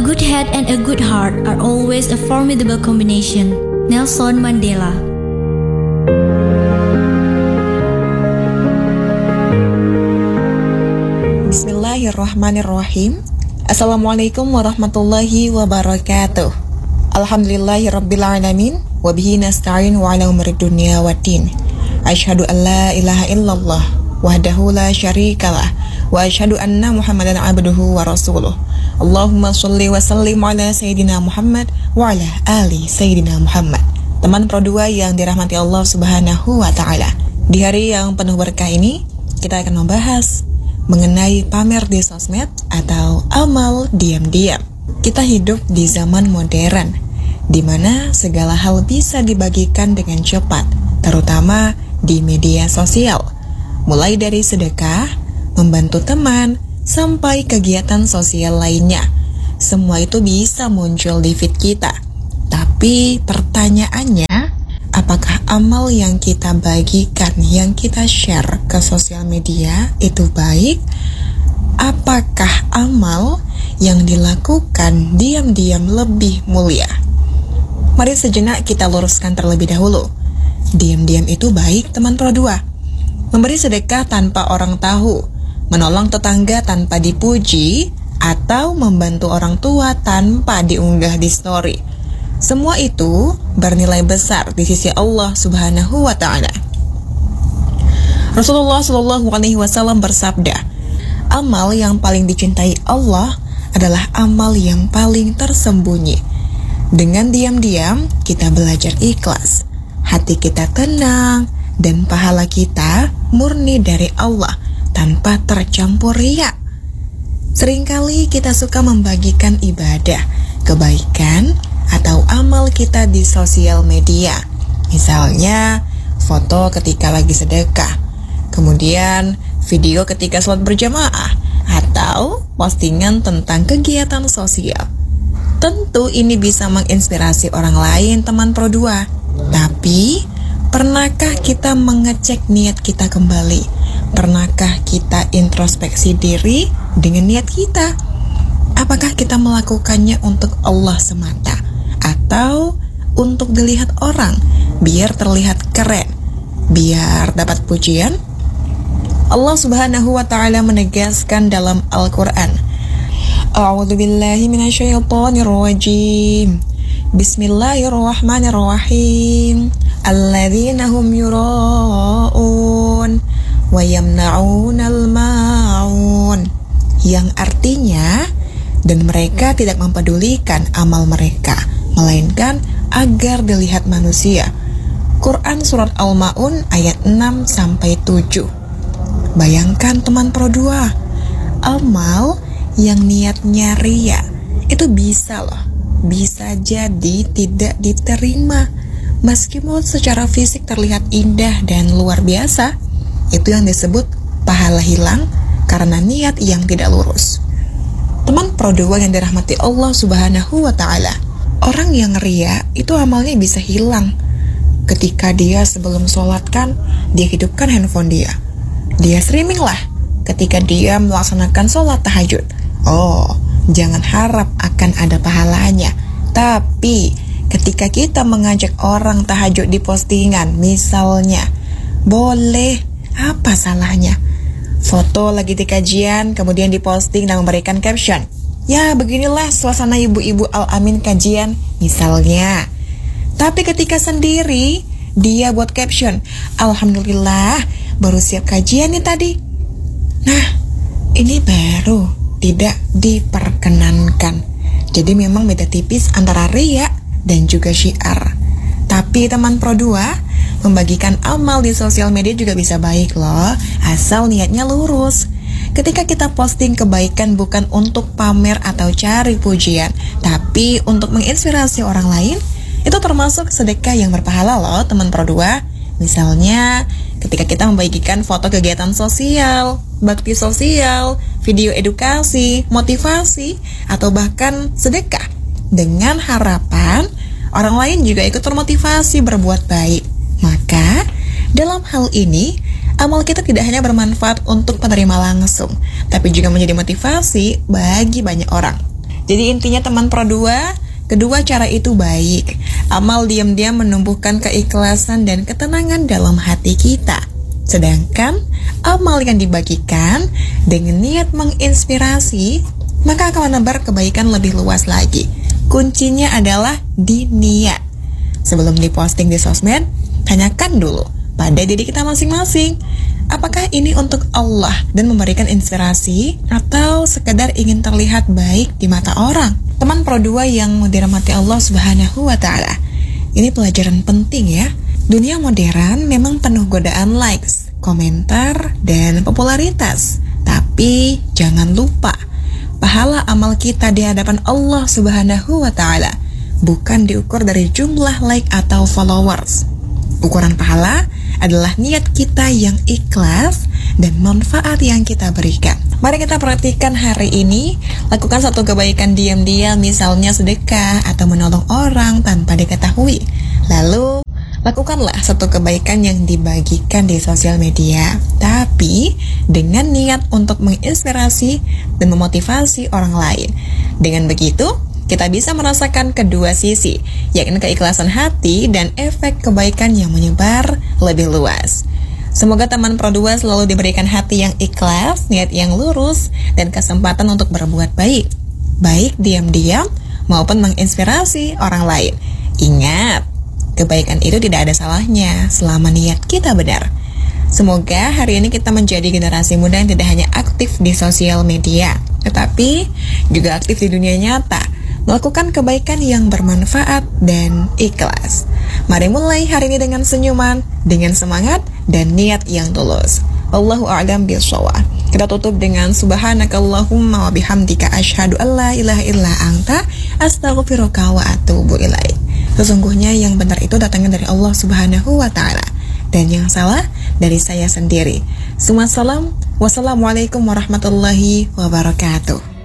good head and a good heart are always a formidable combination. Nelson Mandela. Bismillahirrahmanirrahim. Assalamualaikum warahmatullahi wabarakatuh. Alhamdulillahirabbil alamin wa bihi nasta'in wa ala umuri dunya waddin. Asyhadu an la ilaha illallah wahdahu la syarikalah wa asyhadu anna Muhammadan abduhu wa rasuluh. Allahumma sholli wa sallim ala sayyidina Muhammad wa ala ali sayyidina Muhammad. Teman Pro 2 yang dirahmati Allah Subhanahu wa taala. Di hari yang penuh berkah ini, kita akan membahas mengenai pamer di sosmed atau amal diam-diam. Kita hidup di zaman modern, di mana segala hal bisa dibagikan dengan cepat, terutama di media sosial. Mulai dari sedekah, membantu teman, sampai kegiatan sosial lainnya. Semua itu bisa muncul di feed kita. Tapi pertanyaannya, apakah amal yang kita bagikan, yang kita share ke sosial media itu baik? Apakah amal yang dilakukan diam-diam lebih mulia? Mari sejenak kita luruskan terlebih dahulu. Diam-diam itu baik, teman Pro 2. Memberi sedekah tanpa orang tahu, menolong tetangga tanpa dipuji, atau membantu orang tua tanpa diunggah di story. Semua itu bernilai besar di sisi Allah Subhanahu wa taala. Rasulullah Shallallahu alaihi wasallam bersabda, amal yang paling dicintai Allah adalah amal yang paling tersembunyi. Dengan diam-diam kita belajar ikhlas, hati kita tenang, dan pahala kita murni dari Allah tanpa tercampur riya. Seringkali kita suka membagikan ibadah, kebaikan, atau amal kita di sosial media. Misalnya, foto ketika lagi sedekah, kemudian video ketika sholat berjamaah, atau postingan tentang kegiatan sosial. Tentu ini bisa menginspirasi orang lain, teman Pro 2. Tapi, pernahkah kita mengecek niat kita kembali? Pernahkah kita introspeksi diri dengan niat kita? Apakah kita melakukannya untuk Allah semata? Atau untuk dilihat orang, biar terlihat keren, biar dapat pujian? Allah Subhanahu wa ta'ala menegaskan dalam Al-Quran, A'udzubillahi minasyaitonirrajim. Bismillahirrahmanirrahim. Alladzina hum yura'un wa yamna'unal ma'un. Yang artinya, dan mereka tidak mempedulikan amal mereka, melainkan agar dilihat manusia. Quran Surat Al-Ma'un ayat 6-7. Bayangkan teman Pro 2, amal yang niatnya riya itu bisa loh, bisa jadi tidak diterima. Meskipun secara fisik terlihat indah dan luar biasa, itu yang disebut pahala hilang karena niat yang tidak lurus. Teman Pro 2 yang dirahmati Allah Subhanahu wa ta'ala, orang yang riya itu amalnya bisa hilang. Ketika dia sebelum sholat kan, dia hidupkan handphone dia streaming lah ketika dia melaksanakan sholat tahajud. Oh, jangan harap akan ada pahalanya. Tapi ketika kita mengajak orang tahajud di postingan, misalnya, boleh, apa salahnya? Foto lagi di kajian, kemudian diposting dan memberikan caption, ya beginilah suasana ibu-ibu Al-Amin kajian, misalnya. Tapi ketika sendiri, dia buat caption, Alhamdulillah, baru siap kajian nih tadi. Nah, ini baru tidak diperkenankan. Jadi memang beda tipis antara riya dan juga syiar. Tapi teman Pro 2, membagikan amal di sosial media juga bisa baik loh, asal niatnya lurus. Ketika kita posting kebaikan bukan untuk pamer atau cari pujian, tapi untuk menginspirasi orang lain, itu termasuk sedekah yang berpahala loh teman Pro 2. Misalnya, ketika kita membagikan foto kegiatan sosial, bakti sosial, video edukasi, motivasi, atau bahkan sedekah, dengan harapan orang lain juga ikut termotivasi berbuat baik. Maka, dalam hal ini, amal kita tidak hanya bermanfaat untuk penerima langsung, tapi juga menjadi motivasi bagi banyak orang. Jadi intinya teman Pro 2, kedua cara itu baik. Amal diam-diam menumbuhkan keikhlasan dan ketenangan dalam hati kita. Sedangkan amal yang dibagikan dengan niat menginspirasi, maka akan menebar kebaikan lebih luas lagi. Kuncinya adalah di niat. Sebelum diposting di sosmed, tanyakan dulu pada diri kita masing-masing, apakah ini untuk Allah dan memberikan inspirasi atau sekedar ingin terlihat baik di mata orang? Teman Pro 2 yang dirahmati Allah Subhanahu wa Ta'ala, ini pelajaran penting ya. Dunia modern memang penuh godaan likes, komentar, dan popularitas. Tapi jangan lupa, pahala amal kita di hadapan Allah Subhanahu wa Ta'ala bukan diukur dari jumlah like atau followers. Ukuran pahala adalah niat kita yang ikhlas dan manfaat yang kita berikan. Mari kita perhatikan hari ini, lakukan satu kebaikan diam-diam, misalnya sedekah atau menolong orang tanpa diketahui. Lalu, lakukanlah satu kebaikan yang dibagikan di sosial media, tapi dengan niat untuk menginspirasi dan memotivasi orang lain. Dengan begitu, kita bisa merasakan kedua sisi, yakni keikhlasan hati dan efek kebaikan yang menyebar lebih luas. Semoga teman Pro 2 selalu diberikan hati yang ikhlas, niat yang lurus, dan kesempatan untuk berbuat baik. Baik diam-diam maupun menginspirasi orang lain. Ingat, kebaikan itu tidak ada salahnya selama niat kita benar. Semoga hari ini kita menjadi generasi muda yang tidak hanya aktif di sosial media, tetapi juga aktif di dunia nyata. Melakukan kebaikan yang bermanfaat dan ikhlas. Mari mulai hari ini dengan senyuman, dengan semangat, dan niat yang tulus. Wallahu a'lam bishawab. Kita tutup dengan subhanakallahumma wa bihamdika asyhadu an la ilaha illa anta astaghfiruka wa atubu ilaik. Sesungguhnya yang benar itu datangnya dari Allah Subhanahu wa Ta'ala, dan yang salah dari saya sendiri. Wassalamualaikum warahmatullahi wabarakatuh.